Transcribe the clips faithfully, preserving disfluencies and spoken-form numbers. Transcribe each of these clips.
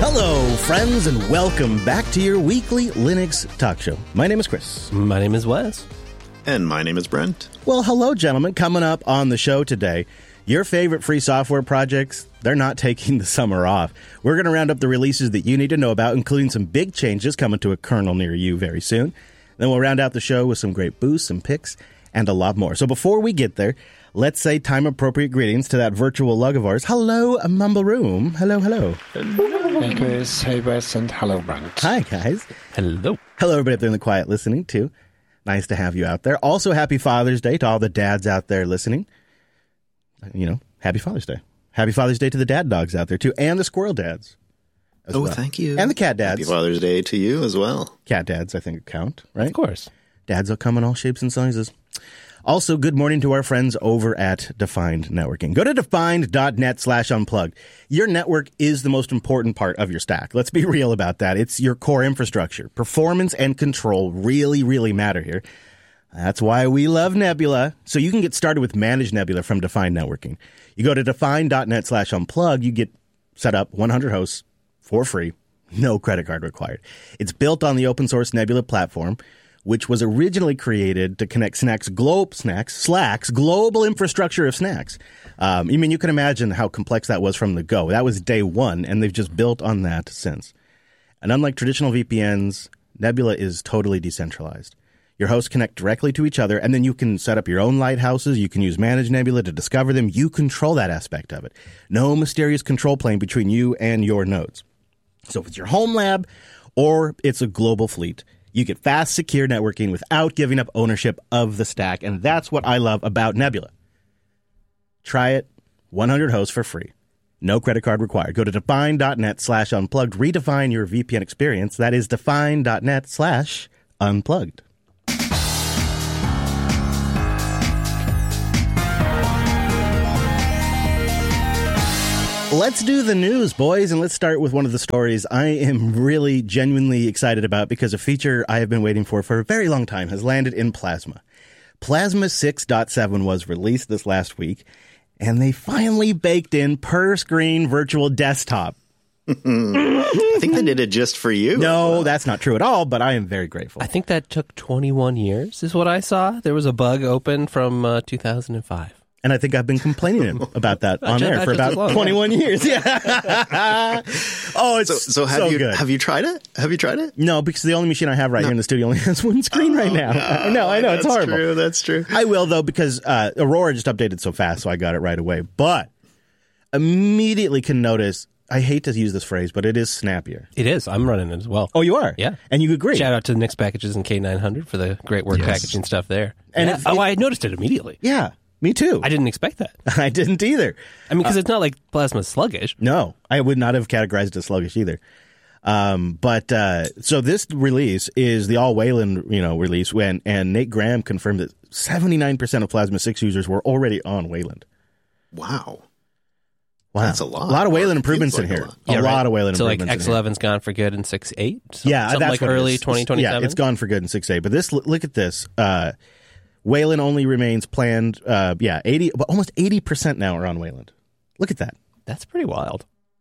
Hello, friends, and welcome back to your weekly Linux talk show. My name is Chris. My name is Wes. And my name is Brent. Well, hello, gentlemen. Coming up on the show today, your favorite free software projects, they're not taking the summer off. We're going to round up the releases that you need to know about, including some big changes coming to a kernel near you very soon. Then we'll round out the show with some great boosts, some picks, and a lot more. So before we get there, let's say time-appropriate greetings to that virtual lug of ours. Hello, Mumble Room. Hello, hello. Hey, Chris. Hey, Wes. And hello, Brent. Hi, guys. Hello. Hello, everybody up there in the quiet listening, too. Nice to have you out there. Also, happy Father's Day to all the dads out there listening. You know, happy Father's Day. Happy Father's Day to the dad dogs out there, too, and the squirrel dads. Oh, well. Thank you. And the cat dads. Happy Father's Day to you as well. Cat dads, I think, count, right? Of course. Dads will come in all shapes and sizes. Also, good morning to our friends over at Defined Networking. Go to defined.net slash unplugged. Your network is the most important part of your stack. Let's be real about that. It's your core infrastructure. Performance and control really, really matter here. That's why we love Nebula. So you can get started with Managed Nebula from Defined Networking. You go to defined.net slash unplug. You get set up one hundred hosts for free. No credit card required. It's built on the open source Nebula platform, which was originally created to connect Snacks, Globe, Snacks, Slack's global infrastructure of Snacks. Um, I mean, you can imagine how complex that was from the go. That was day one, and they've just built on that since. And unlike traditional V P Ns, Nebula is totally decentralized. Your hosts connect directly to each other, and then you can set up your own lighthouses. You can use Managed Nebula to discover them. You control that aspect of it. No mysterious control plane between you and your nodes. So if it's your home lab or it's a global fleet, you get fast, secure networking without giving up ownership of the stack, and that's what I love about Nebula. Try it, one hundred hosts for free. No credit card required. Go to define.net slash unplugged. Redefine your V P N experience. That is define.net slash unplugged. Let's do the news, boys, and let's start with one of the stories I am really genuinely excited about because a feature I have been waiting for for a very long time has landed in Plasma. Plasma six point seven was released this last week, and they finally baked in per-screen virtual desktop. I think they did it just for you. No, well. that's not true at all, but I am very grateful. I think that took twenty-one years is what I saw. There was a bug open from uh, two thousand five. And I think I've been complaining about that on just, air for about long, twenty-one yeah. years. Yeah. Oh, it's so, so have so you good. have you tried it? Have you tried it? No, because the only machine I have right no. here in the studio only has one screen right now. No, I know, I know, it's that's horrible. True, that's true. I will, though, because uh, Aurora just updated so fast, so I got it right away. But immediately can notice, I hate to use this phrase, but it is snappier. It is. I'm running it as well. Oh, you are? Yeah. And you agree? Shout out to Nix Packages and K nine hundred for the great work Yes. packaging stuff there. And yeah. it, oh, I noticed it immediately. Yeah, me too. I didn't expect that. I didn't either. I mean, because uh, it's not like Plasma's sluggish. No, I would not have categorized it as sluggish either. Um, but uh, so this release is the all Wayland, you know, release when and Nate Graham confirmed that seventy-nine percent of Plasma six users were already on Wayland. Wow. Wow. That's a lot. A lot of Wayland improvements Feels in like here. a lot. A Yeah, lot right. of Wayland so improvements like in X here. eleven's gone for good in six point eight? So, Yeah, something that's like what it early is. twenty twenty-seven? Yeah, it's gone for good in six point eight. But this, look at this. Uh, Wayland only remains planned. Uh, yeah, eighty, but almost eighty percent now are on Wayland. Look at that. That's pretty wild.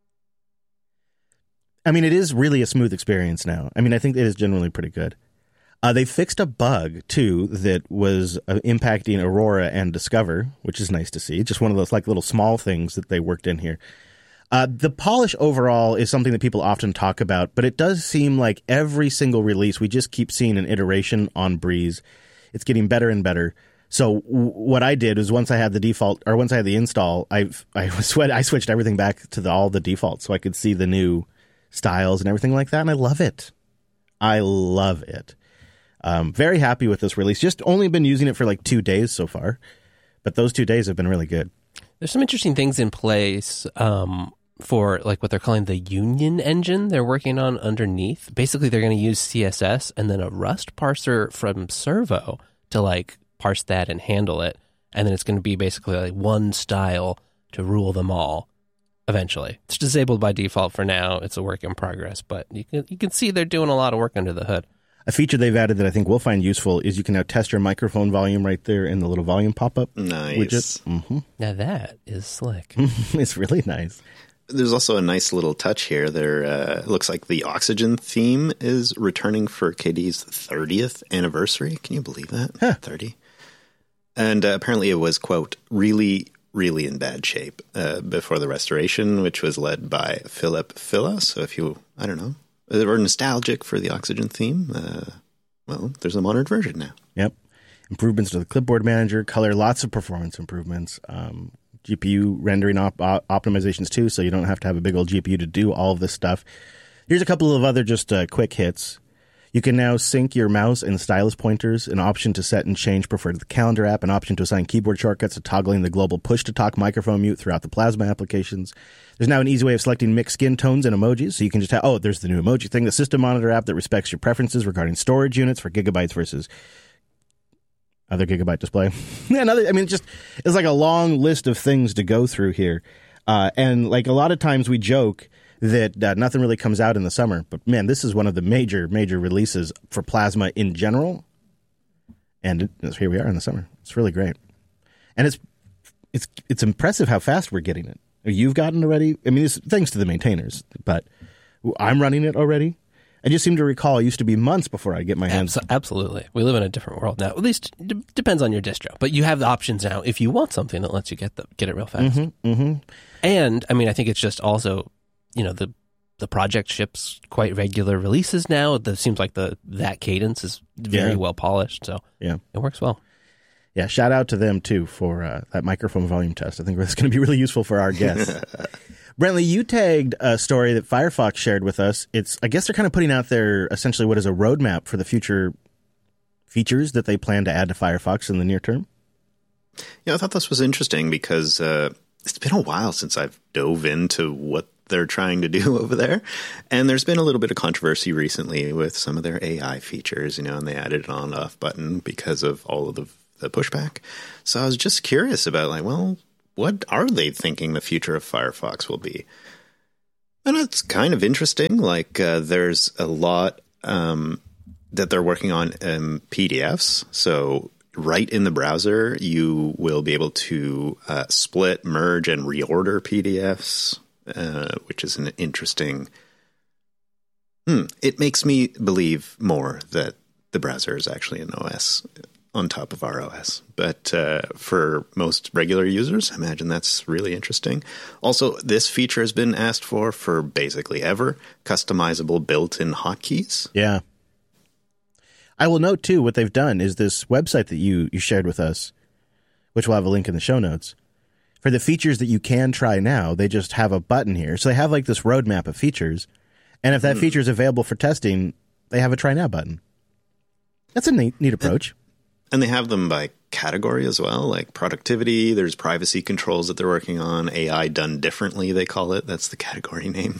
I mean, it is really a smooth experience now. I mean, I think it is generally pretty good. Uh, they fixed a bug, too, that was uh, impacting Aurora and Discover, which is nice to see. Just one of those like little small things that they worked in here. Uh, the polish overall is something that people often talk about, but it does seem like every single release, we just keep seeing an iteration on Breeze. It's getting better and better. So w- what I did is once I had the default, or once I had the install, I I, sweat, I switched everything back to the, all the defaults so I could see the new styles and everything like that, and I love it. I love it. Um, very happy with this release. Just only been using it for like two days so far, but those two days have been really good. There's some interesting things in place um, for like what they're calling the Union engine they're working on underneath. Basically, they're going to use C S S and then a Rust parser from Servo to like parse that and handle it. And then it's going to be basically like one style to rule them all eventually. It's disabled by default for now. It's a work in progress, but you can you can see they're doing a lot of work under the hood. A feature they've added that I think we'll find useful is you can now test your microphone volume right there in the little volume pop-up Nice. widget. Mm-hmm. Now that is slick. It's really nice. there's also a nice little touch here. There uh, looks like the Oxygen theme is returning for K D's thirtieth anniversary. Can you believe that? Huh. thirty. And uh, apparently it was, quote, really, really in bad shape uh, before the restoration, which was led by Philip Filla. So if you, I don't know, are nostalgic for the Oxygen theme, uh, well, there's a modern version now. Yep. Improvements to the clipboard manager, color, lots of performance improvements. Um, G P U rendering op- op- optimizations too, so you don't have to have a big old G P U to do all of this stuff. Here's a couple of other just uh, quick hits. You can now sync your mouse and stylus pointers, an option to set and change preferred to the calendar app, an option to assign keyboard shortcuts to toggling the global push-to-talk microphone mute throughout the Plasma applications. There's now an easy way of selecting mixed skin tones and emojis, so you can just have, oh, there's the new emoji thing, the System Monitor app that respects your preferences regarding storage units for gigabytes versus other gigabyte display. Another, I mean, just it's like a long list of things to go through here. Uh, and like a lot of times we joke that uh, nothing really comes out in the summer. But man, this is one of the major, major releases for Plasma in general. And it, here we are in the summer. It's really great. And it's it's it's impressive how fast we're getting it. You've gotten already. I mean, it's thanks to the maintainers, but I'm running it already. I just seem to recall it used to be months before I get my hands. Abs- absolutely. We live in a different world now. At least d- depends on your distro. But you have the options now if you want something that lets you get the, get it real fast. Mm-hmm, mm-hmm. And, I mean, I think it's just also, you know, the the project ships quite regular releases now. It seems like the that cadence is very Yeah. well polished. So Yeah. it works well. Yeah, shout out to them, too, for uh, that microphone volume test. I think that's going to be really useful for our guests. Brentley, you tagged a story that Firefox shared with us. It's, I guess they're kind of putting out their, essentially what is a roadmap for the future features that they plan to add to Firefox in the near term. Yeah, I thought this was interesting because uh, it's been a while since I've dove into what they're trying to do over there. And there's been a little bit of controversy recently with some of their A I features, you know, and they added an on-off button because of all of the, the pushback. So I was just curious about, like, well, what are they thinking the future of Firefox will be? And it's kind of interesting. Like, uh, there's a lot um, that they're working on um, P D Fs. So right in the browser, you will be able to uh, split, merge, and reorder P D Fs, uh, which is an interesting... Hmm, it makes me believe more that the browser is actually an O S on top of our O S. But uh, for most regular users, I imagine that's really interesting. Also, this feature has been asked for for basically ever. Customizable built-in hotkeys. Yeah. I will note, too, what they've done is this website that you, you shared with us, which we'll have a link in the show notes. For the features that you can try now, they just have a button here. So they have like this roadmap of features. And if that mm. feature is available for testing, they have a try now button. That's a neat, neat approach. And- And they have them by category as well, like productivity. There's privacy controls that they're working on. A I done differently, they call it. That's the category name.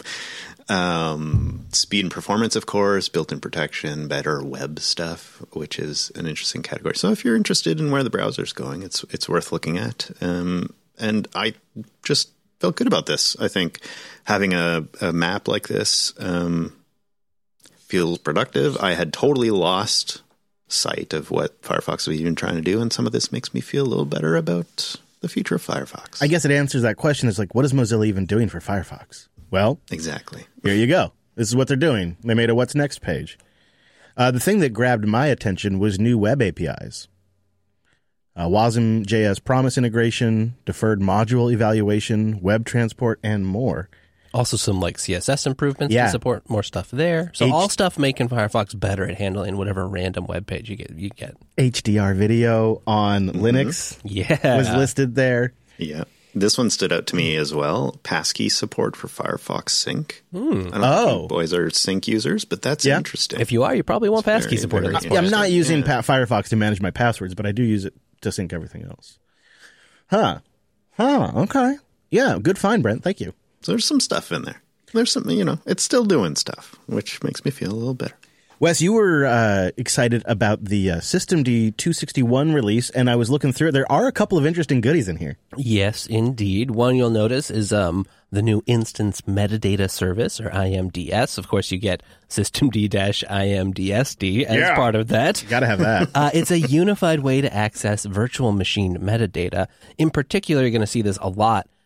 Um, speed and performance, of course, built-in protection, better web stuff, which is an interesting category. So if you're interested in where the browser's going, it's it's worth looking at. Um, and I just felt good about this. I think having a, a map like this um, feels productive. I had totally lost sight of what Firefox was even trying to do, and some of this makes me feel a little better about the future of Firefox. I guess it answers that question. It's like, what is Mozilla even doing for Firefox? Well, exactly. Here you go. This is what they're doing. They made a what's next page. Uh, the thing that grabbed my attention was new web A P Is. Uh, Wasm J S promise integration, deferred module evaluation, web transport, and more. Also some like C S S improvements yeah. to support more stuff there. So H- all stuff making Firefox better at handling whatever random web page you get. You get H D R video on mm-hmm. Linux yeah. was listed there. Yeah. This one stood out to me as well. Passkey support for Firefox Sync. Mm. I don't oh. know if you boys are Sync users, but that's yeah. interesting. If you are, you probably want it's Passkey very, support. very Yeah, I'm not using yeah. pa- Firefox to manage my passwords, but I do use it to sync everything else. Huh. Huh. Okay. Yeah, good find, Brent. Thank you. So there's some stuff in there. There's some, you know, it's still doing stuff, which makes me feel a little better. Wes, you were uh, excited about the uh, Systemd two sixty-one release, and I was looking through it. There are a couple of interesting goodies in here. Yes, indeed. One you'll notice is um, the new Instance Metadata Service, or I M D S. Of course, you get Systemd-I M D S D as yeah. part of that. You gotta have that. uh, it's a unified way to access virtual machine metadata. In particular, you're going to see this a lot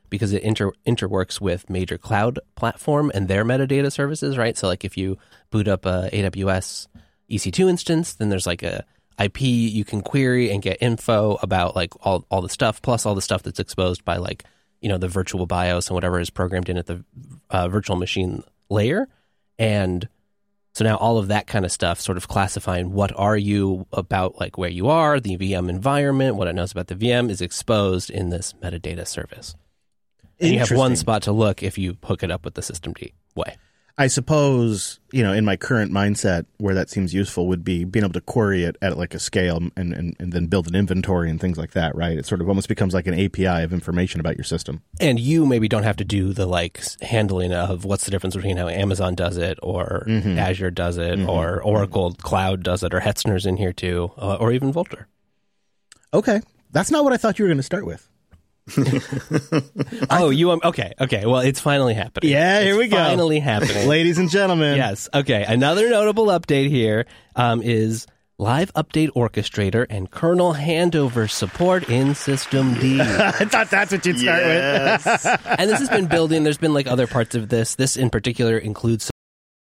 because it inter interworks with major cloud platform and their metadata services, right? So like if you boot up a A W S E C two instance, then there's like a I P you can query and get info about like all, all the stuff, plus all the stuff that's exposed by like, you know, the virtual BIOS and whatever is programmed in at the uh, virtual machine layer. And so now all of that kind of stuff sort of classifying what are you about, like where you are, the V M environment, what it knows about the V M is exposed in this metadata service. And you have one spot to look if you hook it up with the systemd way. I suppose, you know, in my current mindset, where that seems useful would be being able to query it at like a scale and, and, and then build an inventory and things like that, right? It sort of almost becomes like an A P I of information about your system. And you maybe don't have to do the like handling of what's the difference between how Amazon does it or mm-hmm. Azure does it mm-hmm. or Oracle mm-hmm. Cloud does it or Hetzner's in here too, uh, or even Vultr. Okay. That's not what I thought you were going to start with. oh, you um, okay? Okay, well, it's finally happening. Yeah, here it's we go. Finally happening, ladies and gentlemen. Yes. Okay. Another notable update here um, is Live Update Orchestrator and kernel handover support in systemd. I thought that's what you'd start yes. with. And this has been building. There's been like other parts of this. This in particular includes